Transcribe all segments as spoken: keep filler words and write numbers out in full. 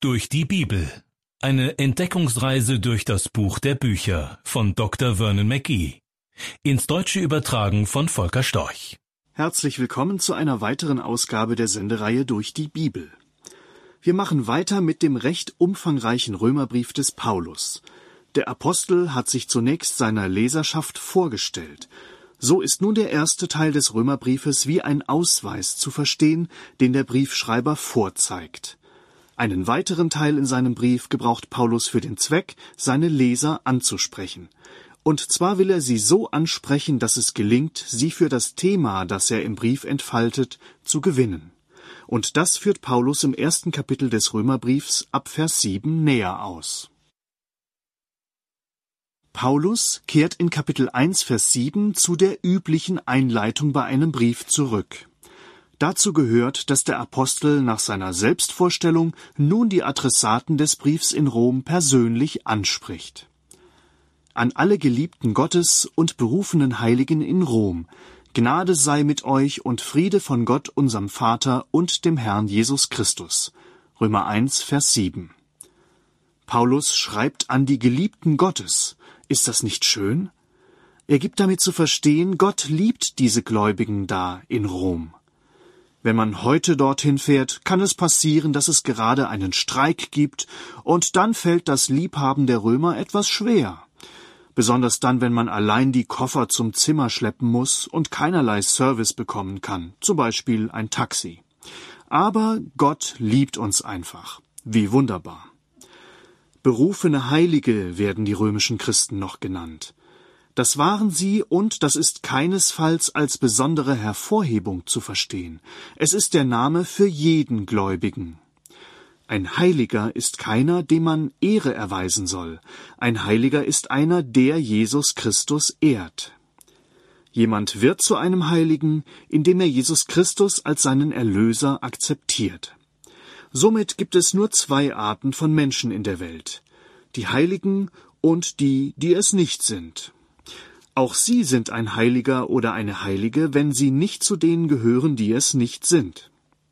Durch die Bibel. Eine Entdeckungsreise durch das Buch der Bücher von Doktor Vernon McGee. Ins Deutsche übertragen von Volker Storch. Herzlich willkommen zu einer weiteren Ausgabe der Sendereihe Durch die Bibel. Wir machen weiter mit dem recht umfangreichen Römerbrief des Paulus. Der Apostel hat sich zunächst seiner Leserschaft vorgestellt. So ist nun der erste Teil des Römerbriefes wie ein Ausweis zu verstehen, den der Briefschreiber vorzeigt. Einen weiteren Teil in seinem Brief gebraucht Paulus für den Zweck, seine Leser anzusprechen. Und zwar will er sie so ansprechen, dass es gelingt, sie für das Thema, das er im Brief entfaltet, zu gewinnen. Und das führt Paulus im ersten Kapitel des Römerbriefs ab Vers sieben näher aus. Paulus kehrt in Kapitel eins, Vers sieben zu der üblichen Einleitung bei einem Brief zurück. Dazu gehört, dass der Apostel nach seiner Selbstvorstellung nun die Adressaten des Briefs in Rom persönlich anspricht. An alle Geliebten Gottes und berufenen Heiligen in Rom, Gnade sei mit euch und Friede von Gott, unserem Vater und dem Herrn Jesus Christus. Römer eins, Vers sieben. Paulus schreibt an die Geliebten Gottes. Ist das nicht schön? Er gibt damit zu verstehen, Gott liebt diese Gläubigen da in Rom. Wenn man heute dorthin fährt, kann es passieren, dass es gerade einen Streik gibt, und dann fällt das Liebhaben der Römer etwas schwer. Besonders dann, wenn man allein die Koffer zum Zimmer schleppen muss und keinerlei Service bekommen kann, zum Beispiel ein Taxi. Aber Gott liebt uns einfach. Wie wunderbar. Berufene Heilige werden die römischen Christen noch genannt. Das waren sie, und das ist keinesfalls als besondere Hervorhebung zu verstehen. Es ist der Name für jeden Gläubigen. Ein Heiliger ist keiner, dem man Ehre erweisen soll. Ein Heiliger ist einer, der Jesus Christus ehrt. Jemand wird zu einem Heiligen, indem er Jesus Christus als seinen Erlöser akzeptiert. Somit gibt es nur zwei Arten von Menschen in der Welt: die Heiligen und die, die es nicht sind. Auch sie sind ein Heiliger oder eine Heilige, wenn sie nicht zu denen gehören, die es nicht sind.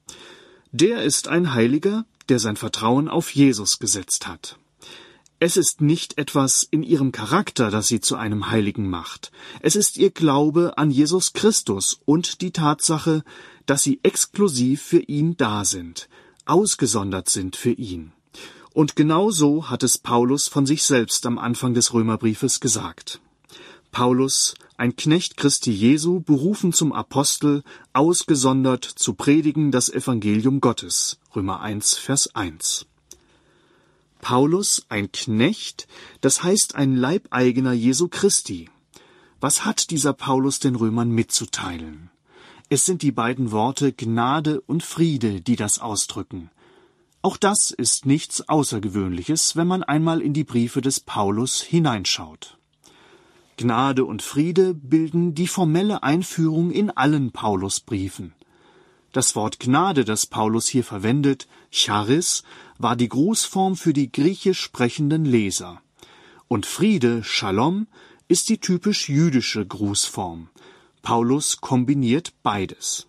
Der ist ein Heiliger, der sein Vertrauen auf Jesus gesetzt hat. Es ist nicht etwas in ihrem Charakter, das sie zu einem Heiligen macht. Es ist ihr Glaube an Jesus Christus und die Tatsache, dass sie exklusiv für ihn da sind, ausgesondert sind für ihn. Und genau so hat es Paulus von sich selbst am Anfang des Römerbriefes gesagt. Paulus, ein Knecht Christi Jesu, berufen zum Apostel, ausgesondert zu predigen das Evangelium Gottes. Römer eins, Vers eins. Paulus, ein Knecht, das heißt ein Leibeigener Jesu Christi. Was hat dieser Paulus den Römern mitzuteilen? Es sind die beiden Worte Gnade und Friede, die das ausdrücken. Auch das ist nichts Außergewöhnliches, wenn man einmal in die Briefe des Paulus hineinschaut. Gnade und Friede bilden die formelle Einführung in allen Paulusbriefen. Das Wort Gnade, das Paulus hier verwendet, Charis, war die Grußform für die griechisch sprechenden Leser. Und Friede, Shalom, ist die typisch jüdische Grußform. Paulus kombiniert beides.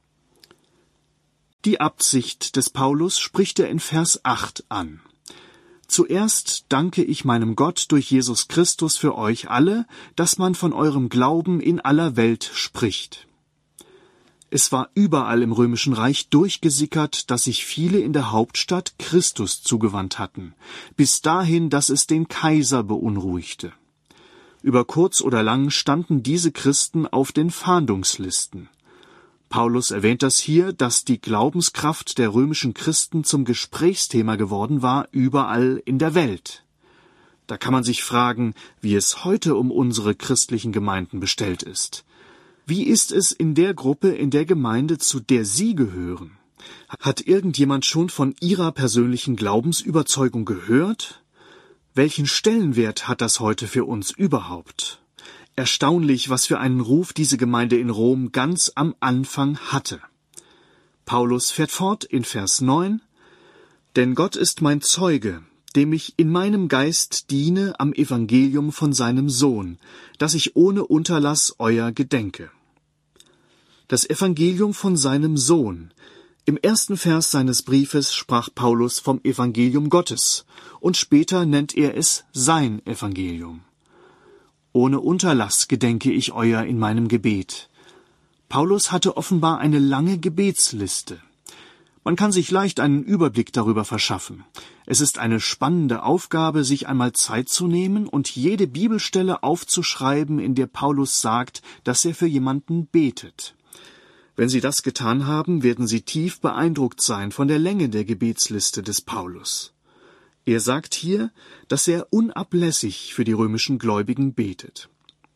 Die Absicht des Paulus spricht er in Vers acht an. Zuerst danke ich meinem Gott durch Jesus Christus für euch alle, dass man von eurem Glauben in aller Welt spricht. Es war überall im Römischen Reich durchgesickert, dass sich viele in der Hauptstadt Christus zugewandt hatten, bis dahin, dass es den Kaiser beunruhigte. Über kurz oder lang standen diese Christen auf den Fahndungslisten. Paulus erwähnt das hier, dass die Glaubenskraft der römischen Christen zum Gesprächsthema geworden war, überall in der Welt. Da kann man sich fragen, wie es heute um unsere christlichen Gemeinden bestellt ist. Wie ist es in der Gruppe, in der Gemeinde, zu der Sie gehören? Hat irgendjemand schon von Ihrer persönlichen Glaubensüberzeugung gehört? Welchen Stellenwert hat das heute für uns überhaupt? Erstaunlich, was für einen Ruf diese Gemeinde in Rom ganz am Anfang hatte. Paulus fährt fort in Vers neun: Denn Gott ist mein Zeuge, dem ich in meinem Geist diene am Evangelium von seinem Sohn, dass ich ohne Unterlass euer gedenke. Das Evangelium von seinem Sohn. Im ersten Vers seines Briefes sprach Paulus vom Evangelium Gottes, und später nennt er es sein Evangelium. Ohne Unterlass gedenke ich euer in meinem Gebet. Paulus hatte offenbar eine lange Gebetsliste. Man kann sich leicht einen Überblick darüber verschaffen. Es ist eine spannende Aufgabe, sich einmal Zeit zu nehmen und jede Bibelstelle aufzuschreiben, in der Paulus sagt, dass er für jemanden betet. Wenn Sie das getan haben, werden Sie tief beeindruckt sein von der Länge der Gebetsliste des Paulus. Er sagt hier, dass er unablässig für die römischen Gläubigen betet.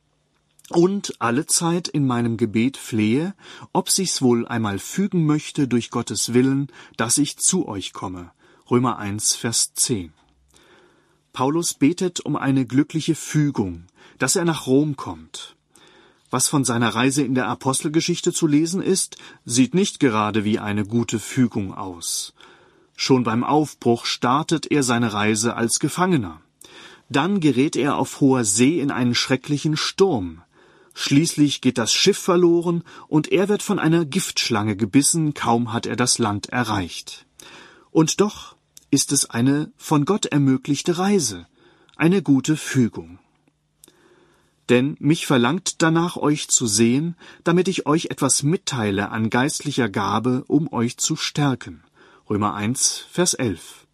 Und allezeit in meinem Gebet flehe, ob sich's wohl einmal fügen möchte durch Gottes Willen, dass ich zu euch komme. Römer eins, Vers zehn. Paulus betet um eine glückliche Fügung, dass er nach Rom kommt. Was von seiner Reise in der Apostelgeschichte zu lesen ist, sieht nicht gerade wie eine gute Fügung aus. Schon beim Aufbruch startet er seine Reise als Gefangener. Dann gerät er auf hoher See in einen schrecklichen Sturm. Schließlich geht das Schiff verloren und er wird von einer Giftschlange gebissen, kaum hat er das Land erreicht. Und doch ist es eine von Gott ermöglichte Reise, eine gute Fügung. Denn mich verlangt danach, euch zu sehen, damit ich euch etwas mitteile an geistlicher Gabe, um euch zu stärken. Römer eins, Vers elf.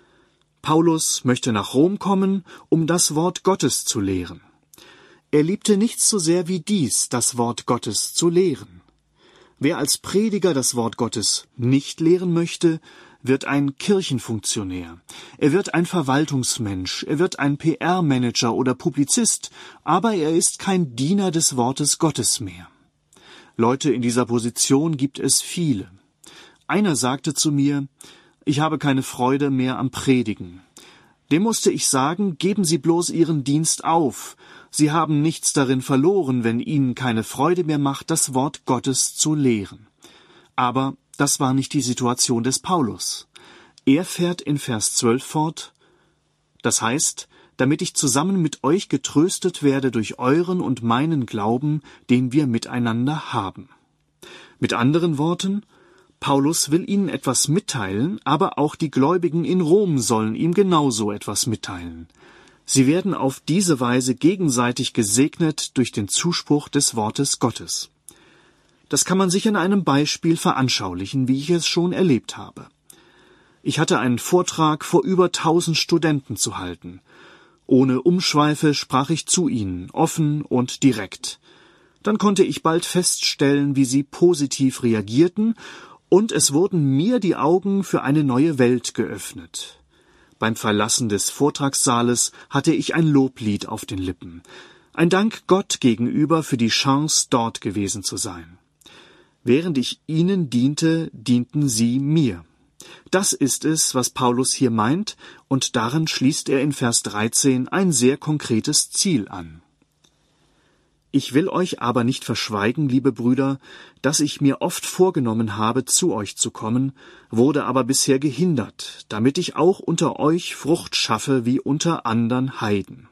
Paulus möchte nach Rom kommen, um das Wort Gottes zu lehren. Er liebte nichts so sehr wie dies, das Wort Gottes zu lehren. Wer als Prediger das Wort Gottes nicht lehren möchte, wird ein Kirchenfunktionär, er wird ein Verwaltungsmensch, er wird ein P R-Manager oder Publizist, aber er ist kein Diener des Wortes Gottes mehr. Leute in dieser Position gibt es viele. Einer sagte zu mir, ich habe keine Freude mehr am Predigen. Dem musste ich sagen, geben Sie bloß Ihren Dienst auf. Sie haben nichts darin verloren, wenn Ihnen keine Freude mehr macht, das Wort Gottes zu lehren. Aber das war nicht die Situation des Paulus. Er fährt in Vers zwölf fort, das heißt, damit ich zusammen mit euch getröstet werde durch euren und meinen Glauben, den wir miteinander haben. Mit anderen Worten, Paulus will ihnen etwas mitteilen, aber auch die Gläubigen in Rom sollen ihm genauso etwas mitteilen. Sie werden auf diese Weise gegenseitig gesegnet durch den Zuspruch des Wortes Gottes. Das kann man sich in einem Beispiel veranschaulichen, wie ich es schon erlebt habe. Ich hatte einen Vortrag vor über tausend Studenten zu halten. Ohne Umschweife sprach ich zu ihnen, offen und direkt. Dann konnte ich bald feststellen, wie sie positiv reagierten, und es wurden mir die Augen für eine neue Welt geöffnet. Beim Verlassen des Vortragssaales hatte ich ein Loblied auf den Lippen. Ein Dank Gott gegenüber für die Chance, dort gewesen zu sein. Während ich ihnen diente, dienten sie mir. Das ist es, was Paulus hier meint, und daran schließt er in Vers dreizehn ein sehr konkretes Ziel an. Ich will euch aber nicht verschweigen, liebe Brüder, dass ich mir oft vorgenommen habe, zu euch zu kommen, wurde aber bisher gehindert, damit ich auch unter euch Frucht schaffe wie unter andern Heiden.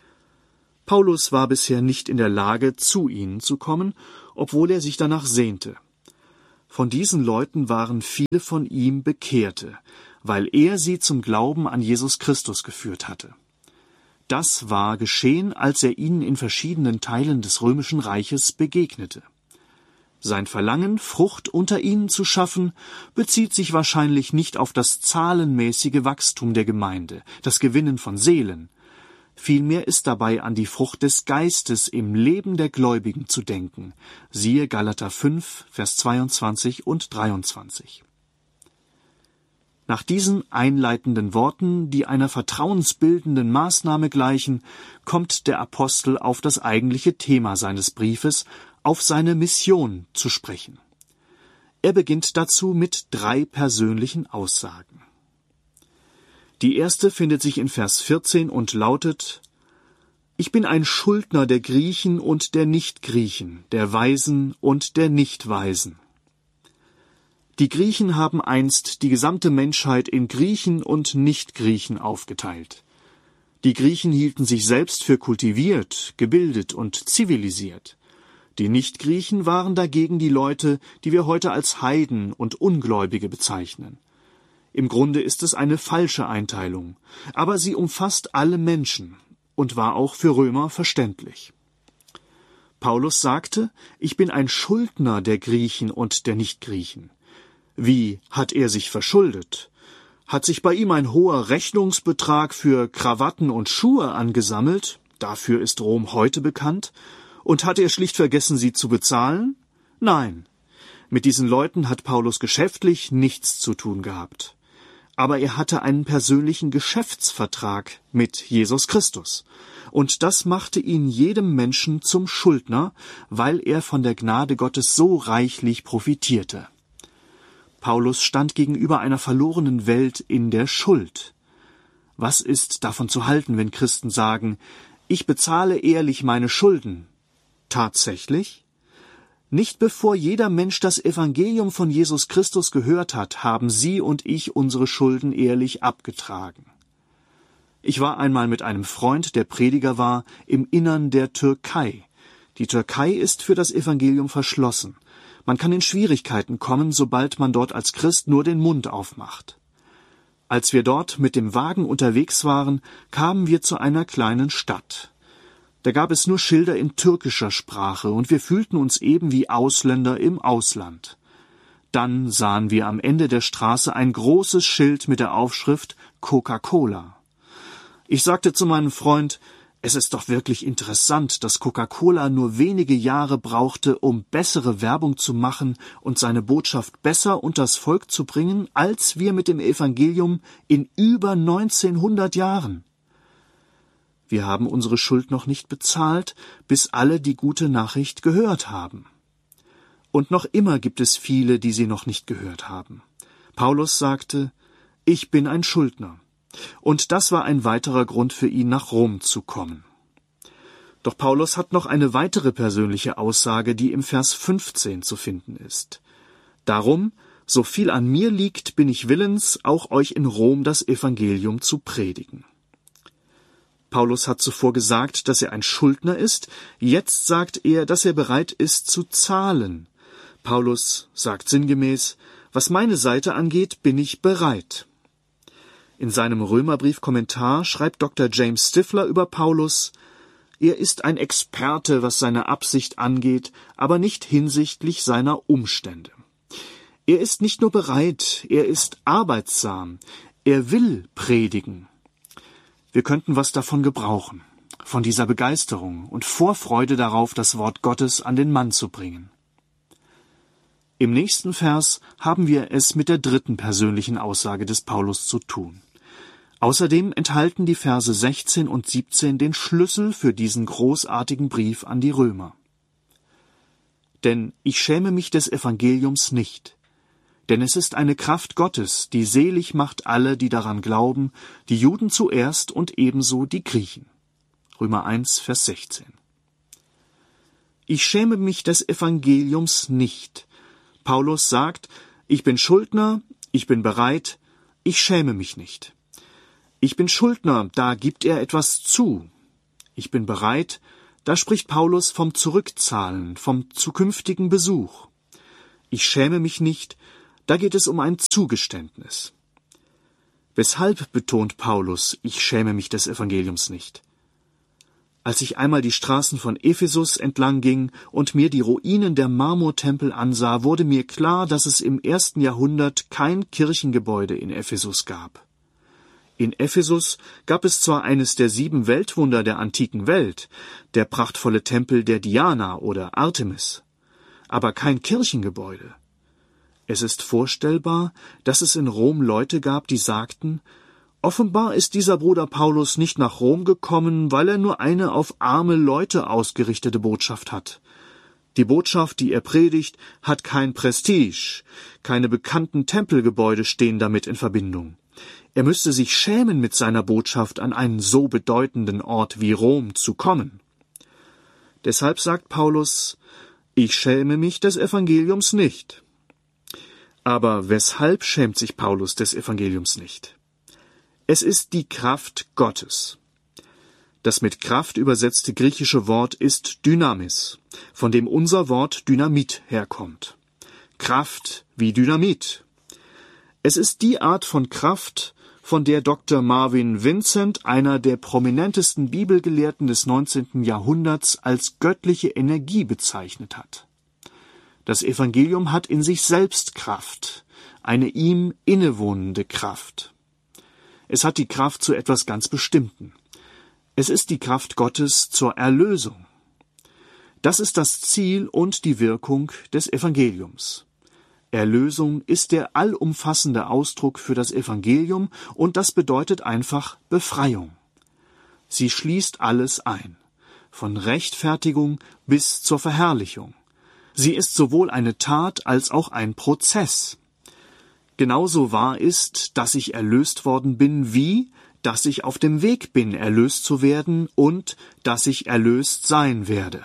Paulus war bisher nicht in der Lage, zu ihnen zu kommen, obwohl er sich danach sehnte. Von diesen Leuten waren viele von ihm Bekehrte, weil er sie zum Glauben an Jesus Christus geführt hatte. Das war geschehen, als er ihnen in verschiedenen Teilen des römischen Reiches begegnete. Sein Verlangen, Frucht unter ihnen zu schaffen, bezieht sich wahrscheinlich nicht auf das zahlenmäßige Wachstum der Gemeinde, das Gewinnen von Seelen. Vielmehr ist dabei an die Frucht des Geistes im Leben der Gläubigen zu denken. Siehe Galater fünf, Vers zweiundzwanzig und dreiundzwanzig. Nach diesen einleitenden Worten, die einer vertrauensbildenden Maßnahme gleichen, kommt der Apostel auf das eigentliche Thema seines Briefes, auf seine Mission zu sprechen. Er beginnt dazu mit drei persönlichen Aussagen. Die erste findet sich in Vers vierzehn und lautet: Ich bin ein Schuldner der Griechen und der Nichtgriechen, der Weisen und der Nichtweisen. Die Griechen haben einst die gesamte Menschheit in Griechen und Nichtgriechen aufgeteilt. Die Griechen hielten sich selbst für kultiviert, gebildet und zivilisiert. Die Nichtgriechen waren dagegen die Leute, die wir heute als Heiden und Ungläubige bezeichnen. Im Grunde ist es eine falsche Einteilung, aber sie umfasst alle Menschen und war auch für Römer verständlich. Paulus sagte, ich bin ein Schuldner der Griechen und der Nichtgriechen. Wie hat er sich verschuldet? Hat sich bei ihm ein hoher Rechnungsbetrag für Krawatten und Schuhe angesammelt? Dafür ist Rom heute bekannt. Und hat er schlicht vergessen, sie zu bezahlen? Nein. Mit diesen Leuten hat Paulus geschäftlich nichts zu tun gehabt. Aber er hatte einen persönlichen Geschäftsvertrag mit Jesus Christus. Und das machte ihn jedem Menschen zum Schuldner, weil er von der Gnade Gottes so reichlich profitierte. Paulus stand gegenüber einer verlorenen Welt in der Schuld. Was ist davon zu halten, wenn Christen sagen, ich bezahle ehrlich meine Schulden? Tatsächlich? Nicht bevor jeder Mensch das Evangelium von Jesus Christus gehört hat, haben Sie und ich unsere Schulden ehrlich abgetragen. Ich war einmal mit einem Freund, der Prediger war, im Innern der Türkei. Die Türkei ist für das Evangelium verschlossen. Man kann in Schwierigkeiten kommen, sobald man dort als Christ nur den Mund aufmacht. Als wir dort mit dem Wagen unterwegs waren, kamen wir zu einer kleinen Stadt. Da gab es nur Schilder in türkischer Sprache, und wir fühlten uns eben wie Ausländer im Ausland. Dann sahen wir am Ende der Straße ein großes Schild mit der Aufschrift Coca-Cola. Ich sagte zu meinem Freund, es ist doch wirklich interessant, dass Coca-Cola nur wenige Jahre brauchte, um bessere Werbung zu machen und seine Botschaft besser unters Volk zu bringen, als wir mit dem Evangelium in über neunzehnhundert Jahren. Wir haben unsere Schuld noch nicht bezahlt, bis alle die gute Nachricht gehört haben. Und noch immer gibt es viele, die sie noch nicht gehört haben. Paulus sagte, ich bin ein Schuldner. Und das war ein weiterer Grund für ihn, nach Rom zu kommen. Doch Paulus hat noch eine weitere persönliche Aussage, die im Vers fünfzehn zu finden ist. Darum, so viel an mir liegt, bin ich willens, auch euch in Rom das Evangelium zu predigen. Paulus hat zuvor gesagt, dass er ein Schuldner ist, jetzt sagt er, dass er bereit ist zu zahlen. Paulus sagt sinngemäß, was meine Seite angeht, bin ich bereit. In seinem Römerbrief-Kommentar schreibt Doktor James Stifler über Paulus, er ist ein Experte, was seine Absicht angeht, aber nicht hinsichtlich seiner Umstände. Er ist nicht nur bereit, er ist arbeitsam, er will predigen. Wir könnten was davon gebrauchen, von dieser Begeisterung und Vorfreude darauf, das Wort Gottes an den Mann zu bringen. Im nächsten Vers haben wir es mit der dritten persönlichen Aussage des Paulus zu tun. Außerdem enthalten die Verse sechzehn und siebzehn den Schlüssel für diesen großartigen Brief an die Römer. Denn ich schäme mich des Evangeliums nicht, denn es ist eine Kraft Gottes, die selig macht alle, die daran glauben, die Juden zuerst und ebenso die Griechen. Römer eins, Vers sechzehn. Ich schäme mich des Evangeliums nicht. Paulus sagt, ich bin Schuldner, ich bin bereit, ich schäme mich nicht. Ich bin Schuldner, da gibt er etwas zu. Ich bin bereit, da spricht Paulus vom Zurückzahlen, vom zukünftigen Besuch. Ich schäme mich nicht, da geht es um ein Zugeständnis. Weshalb betont Paulus, ich schäme mich des Evangeliums nicht? Als ich einmal die Straßen von Ephesus entlang ging und mir die Ruinen der Marmortempel ansah, wurde mir klar, dass es im ersten Jahrhundert kein Kirchengebäude in Ephesus gab. In Ephesus gab es zwar eines der sieben Weltwunder der antiken Welt, der prachtvolle Tempel der Diana oder Artemis, aber kein Kirchengebäude. Es ist vorstellbar, dass es in Rom Leute gab, die sagten, offenbar ist dieser Bruder Paulus nicht nach Rom gekommen, weil er nur eine auf arme Leute ausgerichtete Botschaft hat. Die Botschaft, die er predigt, hat kein Prestige, keine bekannten Tempelgebäude stehen damit in Verbindung. Er müsste sich schämen, mit seiner Botschaft an einen so bedeutenden Ort wie Rom zu kommen. Deshalb sagt Paulus, ich schäme mich des Evangeliums nicht. Aber weshalb schämt sich Paulus des Evangeliums nicht? Es ist die Kraft Gottes. Das mit Kraft übersetzte griechische Wort ist Dynamis, von dem unser Wort Dynamit herkommt. Kraft wie Dynamit. Es ist die Art von Kraft, von der Doktor Marvin Vincent, einer der prominentesten Bibelgelehrten des neunzehnten Jahrhunderts, als göttliche Energie bezeichnet hat. Das Evangelium hat in sich selbst Kraft, eine ihm innewohnende Kraft. Es hat die Kraft zu etwas ganz Bestimmten. Es ist die Kraft Gottes zur Erlösung. Das ist das Ziel und die Wirkung des Evangeliums. Erlösung ist der allumfassende Ausdruck für das Evangelium und das bedeutet einfach Befreiung. Sie schließt alles ein, von Rechtfertigung bis zur Verherrlichung. Sie ist sowohl eine Tat als auch ein Prozess. Genauso wahr ist, dass ich erlöst worden bin, wie, dass ich auf dem Weg bin, erlöst zu werden und dass ich erlöst sein werde.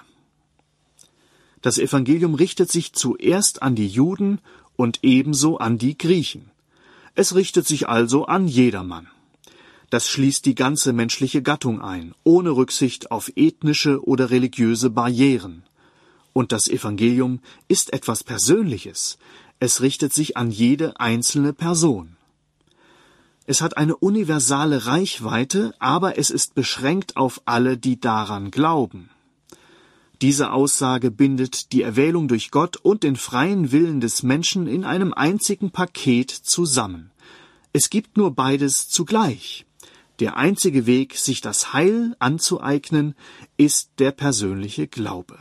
Das Evangelium richtet sich zuerst an die Juden und ebenso an die Griechen. Es richtet sich also an jedermann. Das schließt die ganze menschliche Gattung ein, ohne Rücksicht auf ethnische oder religiöse Barrieren. Und das Evangelium ist etwas Persönliches. Es richtet sich an jede einzelne Person. Es hat eine universale Reichweite, aber es ist beschränkt auf alle, die daran glauben. Diese Aussage bindet die Erwählung durch Gott und den freien Willen des Menschen in einem einzigen Paket zusammen. Es gibt nur beides zugleich. Der einzige Weg, sich das Heil anzueignen, ist der persönliche Glaube.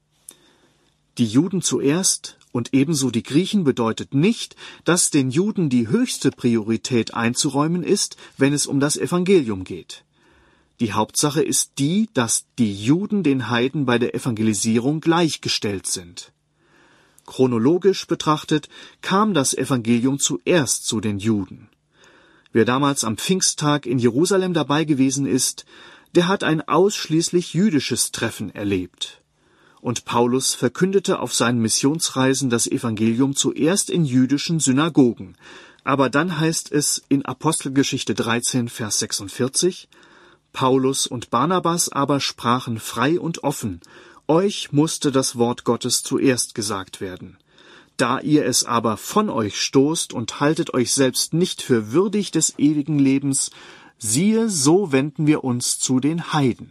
Die Juden zuerst und ebenso die Griechen bedeutet nicht, dass den Juden die höchste Priorität einzuräumen ist, wenn es um das Evangelium geht. Die Hauptsache ist die, dass die Juden den Heiden bei der Evangelisierung gleichgestellt sind. Chronologisch betrachtet kam das Evangelium zuerst zu den Juden. Wer damals am Pfingsttag in Jerusalem dabei gewesen ist, der hat ein ausschließlich jüdisches Treffen erlebt. Und Paulus verkündete auf seinen Missionsreisen das Evangelium zuerst in jüdischen Synagogen. Aber dann heißt es in Apostelgeschichte dreizehn, Vers sechsundvierzig, Paulus und Barnabas aber sprachen frei und offen, euch musste das Wort Gottes zuerst gesagt werden. Da ihr es aber von euch stoßt und haltet euch selbst nicht für würdig des ewigen Lebens, siehe, so wenden wir uns zu den Heiden.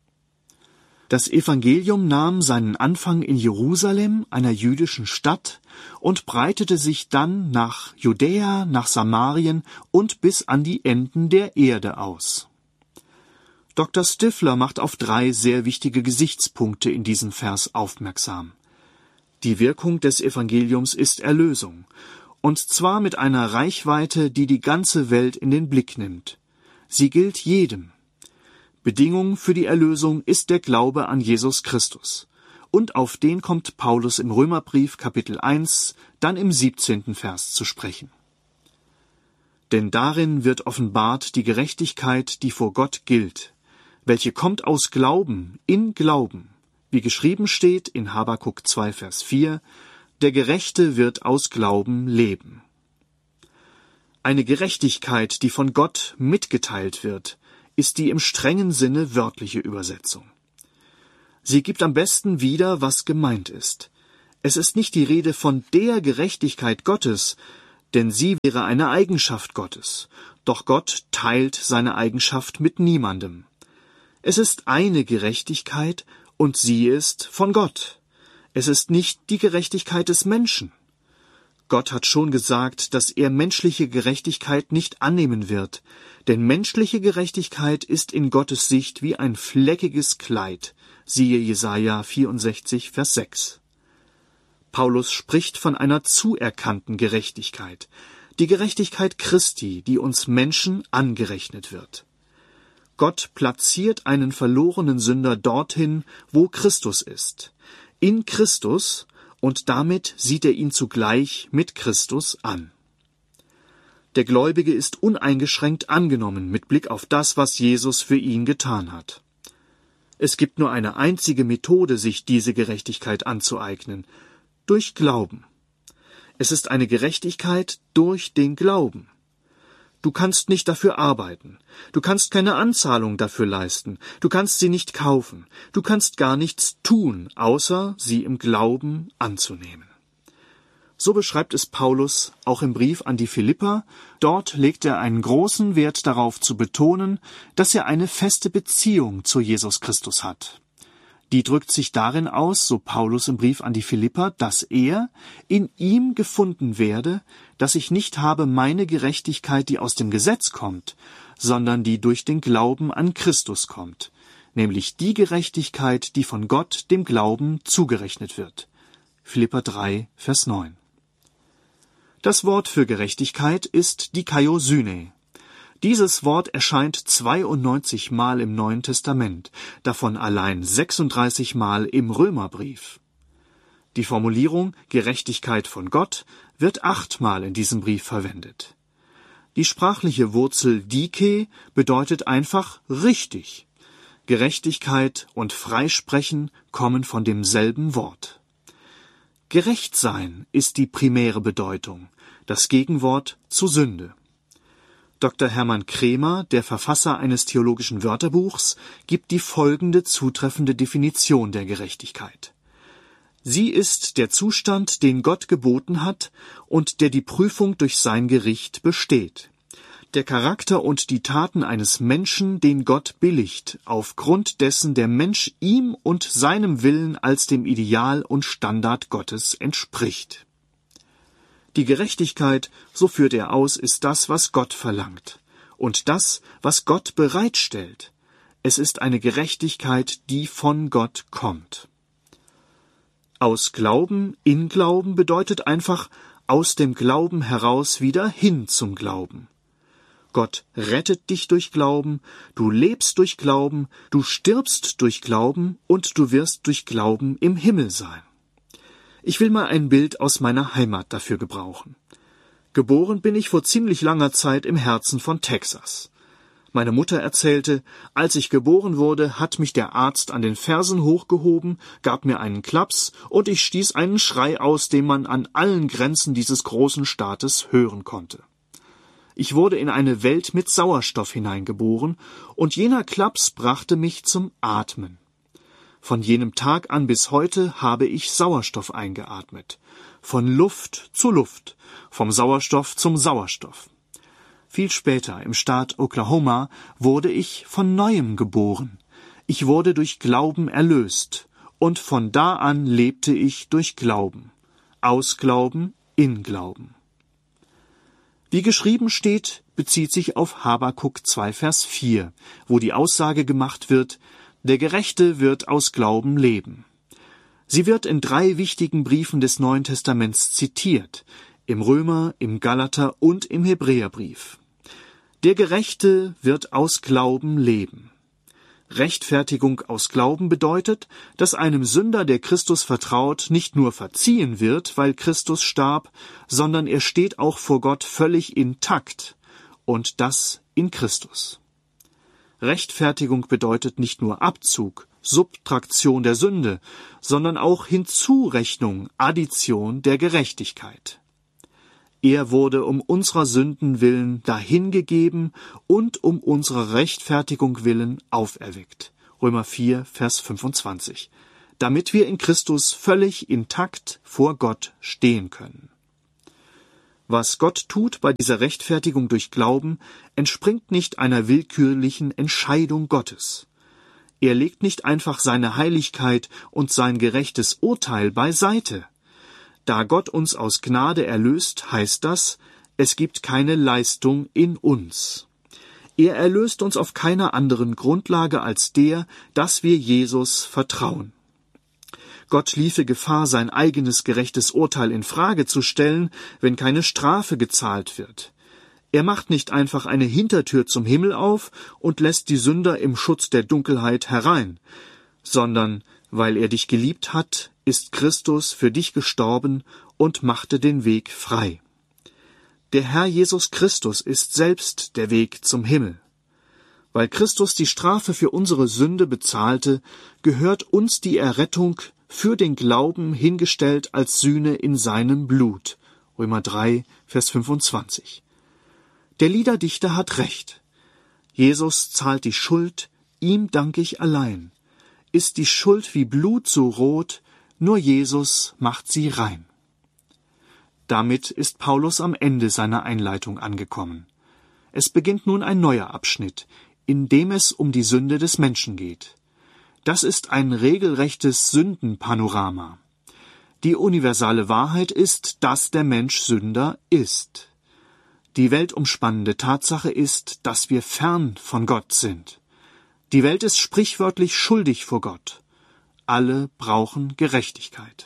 Das Evangelium nahm seinen Anfang in Jerusalem, einer jüdischen Stadt, und breitete sich dann nach Judäa, nach Samarien und bis an die Enden der Erde aus. Doktor Stifler macht auf drei sehr wichtige Gesichtspunkte in diesem Vers aufmerksam. Die Wirkung des Evangeliums ist Erlösung, und zwar mit einer Reichweite, die die ganze Welt in den Blick nimmt. Sie gilt jedem. Bedingung für die Erlösung ist der Glaube an Jesus Christus. Und auf den kommt Paulus im Römerbrief Kapitel eins, dann im siebzehnten Vers zu sprechen. Denn darin wird offenbart die Gerechtigkeit, die vor Gott gilt, welche kommt aus Glauben, in Glauben, wie geschrieben steht in Habakuk zwei, Vers vier, der Gerechte wird aus Glauben leben. Eine Gerechtigkeit, die von Gott mitgeteilt wird, ist die im strengen Sinne wörtliche Übersetzung. Sie gibt am besten wieder, was gemeint ist. Es ist nicht die Rede von der Gerechtigkeit Gottes, denn sie wäre eine Eigenschaft Gottes. Doch Gott teilt seine Eigenschaft mit niemandem. Es ist eine Gerechtigkeit und sie ist von Gott. Es ist nicht die Gerechtigkeit des Menschen. Gott hat schon gesagt, dass er menschliche Gerechtigkeit nicht annehmen wird, denn menschliche Gerechtigkeit ist in Gottes Sicht wie ein fleckiges Kleid, siehe Jesaja vierundsechzig, Vers sechs. Paulus spricht von einer zuerkannten Gerechtigkeit, die Gerechtigkeit Christi, die uns Menschen angerechnet wird. Gott platziert einen verlorenen Sünder dorthin, wo Christus ist, in Christus, und damit sieht er ihn zugleich mit Christus an. Der Gläubige ist uneingeschränkt angenommen mit Blick auf das, was Jesus für ihn getan hat. Es gibt nur eine einzige Methode, sich diese Gerechtigkeit anzueignen: durch Glauben. Es ist eine Gerechtigkeit durch den Glauben. Du kannst nicht dafür arbeiten. Du kannst keine Anzahlung dafür leisten. Du kannst sie nicht kaufen. Du kannst gar nichts tun, außer sie im Glauben anzunehmen. So beschreibt es Paulus auch im Brief an die Philipper. Dort legt er einen großen Wert darauf zu betonen, dass er eine feste Beziehung zu Jesus Christus hat. Die drückt sich darin aus, so Paulus im Brief an die Philipper, dass er in ihm gefunden werde, dass ich nicht habe meine Gerechtigkeit, die aus dem Gesetz kommt, sondern die durch den Glauben an Christus kommt, nämlich die Gerechtigkeit, die von Gott dem Glauben zugerechnet wird. Philipper drei, Vers neun. Das Wort für Gerechtigkeit ist Dikaiosyne. Dieses Wort erscheint zweiundneunzig Mal im Neuen Testament, davon allein sechsunddreißig Mal im Römerbrief. Die Formulierung Gerechtigkeit von Gott wird achtmal in diesem Brief verwendet. Die sprachliche Wurzel dike bedeutet einfach richtig. Gerechtigkeit und Freisprechen kommen von demselben Wort. Gerecht sein ist die primäre Bedeutung, das Gegenwort zu Sünde. Doktor Hermann Kremer, der Verfasser eines theologischen Wörterbuchs, gibt die folgende zutreffende Definition der Gerechtigkeit. Sie ist der Zustand, den Gott geboten hat und der die Prüfung durch sein Gericht besteht. Der Charakter und die Taten eines Menschen, den Gott billigt, aufgrund dessen der Mensch ihm und seinem Willen als dem Ideal und Standard Gottes entspricht. Die Gerechtigkeit, so führt er aus, ist das, was Gott verlangt und das, was Gott bereitstellt. Es ist eine Gerechtigkeit, die von Gott kommt. Aus Glauben in Glauben bedeutet einfach aus dem Glauben heraus wieder hin zum Glauben. Gott rettet dich durch Glauben, du lebst durch Glauben, du stirbst durch Glauben und du wirst durch Glauben im Himmel sein. Ich will mal ein Bild aus meiner Heimat dafür gebrauchen. Geboren bin ich vor ziemlich langer Zeit im Herzen von Texas. Meine Mutter erzählte, als ich geboren wurde, hat mich der Arzt an den Fersen hochgehoben, gab mir einen Klaps und ich stieß einen Schrei aus, den man an allen Grenzen dieses großen Staates hören konnte. Ich wurde in eine Welt mit Sauerstoff hineingeboren und jener Klaps brachte mich zum Atmen. Von jenem Tag an bis heute habe ich Sauerstoff eingeatmet. Von Luft zu Luft, vom Sauerstoff zum Sauerstoff. Viel später, im Staat Oklahoma, wurde ich von Neuem geboren. Ich wurde durch Glauben erlöst. Und von da an lebte ich durch Glauben. Aus Glauben, in Glauben. Wie geschrieben steht, bezieht sich auf Habakuk zwei, Vers vier, wo die Aussage gemacht wird, der Gerechte wird aus Glauben leben. Sie wird in drei wichtigen Briefen des Neuen Testaments zitiert, im Römer, im Galater und im Hebräerbrief. Der Gerechte wird aus Glauben leben. Rechtfertigung aus Glauben bedeutet, dass einem Sünder, der Christus vertraut, nicht nur verziehen wird, weil Christus starb, sondern er steht auch vor Gott völlig intakt, und das in Christus. Rechtfertigung bedeutet nicht nur Abzug, Subtraktion der Sünde, sondern auch Hinzurechnung, Addition der Gerechtigkeit. Er wurde um unserer Sünden willen dahingegeben und um unserer Rechtfertigung willen auferweckt. Römer vier, Vers fünfundzwanzig. Damit wir in Christus völlig intakt vor Gott stehen können. Was Gott tut bei dieser Rechtfertigung durch Glauben, entspringt nicht einer willkürlichen Entscheidung Gottes. Er legt nicht einfach seine Heiligkeit und sein gerechtes Urteil beiseite. Da Gott uns aus Gnade erlöst, heißt das, es gibt keine Leistung in uns. Er erlöst uns auf keiner anderen Grundlage als der, dass wir Jesus vertrauen. Gott liefe Gefahr, sein eigenes gerechtes Urteil in Frage zu stellen, wenn keine Strafe gezahlt wird. Er macht nicht einfach eine Hintertür zum Himmel auf und lässt die Sünder im Schutz der Dunkelheit herein, sondern, weil er dich geliebt hat, ist Christus für dich gestorben und machte den Weg frei. Der Herr Jesus Christus ist selbst der Weg zum Himmel. Weil Christus die Strafe für unsere Sünde bezahlte, gehört uns die Errettung für den Glauben hingestellt als Sühne in seinem Blut. Römer drei, Vers fünfundzwanzig. Der Liederdichter hat recht. Jesus zahlt die Schuld, ihm dank ich allein. Ist die Schuld wie Blut so rot, nur Jesus macht sie rein. Damit ist Paulus am Ende seiner Einleitung angekommen. Es beginnt nun ein neuer Abschnitt, in dem es um die Sünde des Menschen geht. Das ist ein regelrechtes Sündenpanorama. Die universale Wahrheit ist, dass der Mensch Sünder ist. Die weltumspannende Tatsache ist, dass wir fern von Gott sind. Die Welt ist sprichwörtlich schuldig vor Gott. Alle brauchen Gerechtigkeit.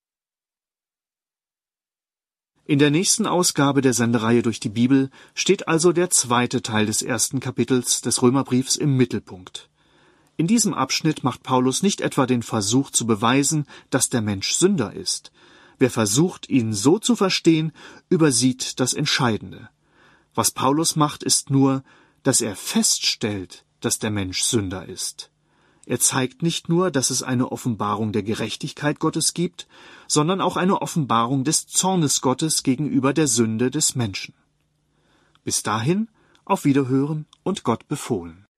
In der nächsten Ausgabe der Sendereihe durch die Bibel steht also der zweite Teil des ersten Kapitels des Römerbriefs im Mittelpunkt. In diesem Abschnitt macht Paulus nicht etwa den Versuch zu beweisen, dass der Mensch Sünder ist. Wer versucht, ihn so zu verstehen, übersieht das Entscheidende. Was Paulus macht, ist nur, dass er feststellt, dass der Mensch Sünder ist. Er zeigt nicht nur, dass es eine Offenbarung der Gerechtigkeit Gottes gibt, sondern auch eine Offenbarung des Zornes Gottes gegenüber der Sünde des Menschen. Bis dahin, auf Wiederhören und Gott befohlen.